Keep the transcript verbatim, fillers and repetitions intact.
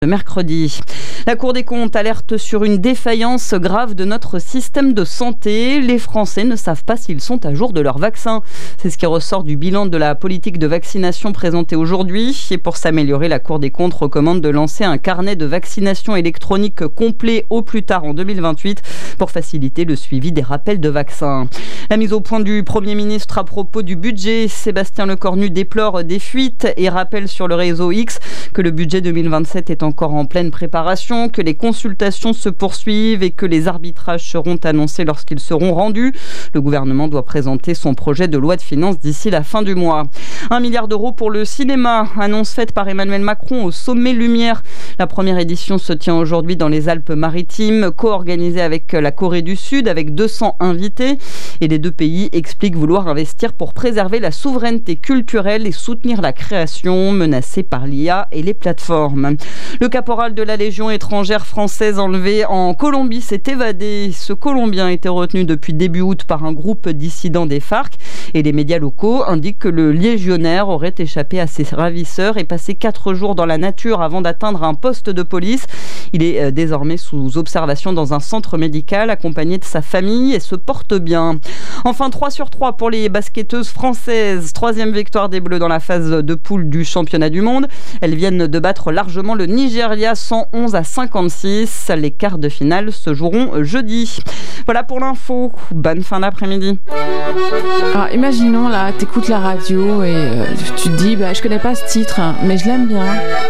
Mercredi. La Cour des comptes alerte sur une défaillance grave de notre système de santé. Les Français ne savent pas s'ils sont à jour de leur vaccin. C'est ce qui ressort du bilan de la politique de vaccination présentée aujourd'hui. Et pour s'améliorer, la Cour des comptes recommande de lancer un carnet de vaccination électronique complet au plus tard en deux mille vingt-huit pour faciliter le suivi des rappels de vaccins. La mise au point du Premier ministre à propos du budget. Sébastien Lecornu déplore des fuites et rappelle sur le réseau X que le budget deux mille vingt-sept est encore en pleine préparation, que les consultations se poursuivent et que les arbitrages seront annoncés lorsqu'ils seront rendus. Le gouvernement doit présenter son projet de loi de finances d'ici la fin du mois. Un milliard d'euros pour le cinéma, annonce faite par Emmanuel Macron au Sommet Lumière. La première édition se tient aujourd'hui dans les Alpes-Maritimes, co-organisée avec la Corée du Sud, avec deux cents invités. Et les deux pays expliquent vouloir investir pour préserver la souveraineté culturelle et soutenir la création menacée par l'I A et les plateformes. Le caporal de la Légion étrangère française enlevé en Colombie s'est évadé. Ce Colombien était retenu depuis début août par un groupe dissident des FARC et les médias locaux indiquent que le légionnaire aurait échappé à ses ravisseurs et passé quatre jours dans la nature avant d'atteindre un poste de police. Il est désormais sous observation dans un centre médical accompagné de sa famille et se porte bien. Enfin, trois sur trois pour les basketteuses françaises. Troisième victoire des Bleus dans la phase de poule du championnat du monde. Elles viennent de battre largement le Nigeria cent onze à cinquante-six. Les quarts de finale se joueront jeudi. Voilà pour l'info. Bonne fin d'après-midi. Alors, imaginons là, t'écoutes la radio et euh, tu te dis, bah, je connais pas ce titre, hein, mais je l'aime bien.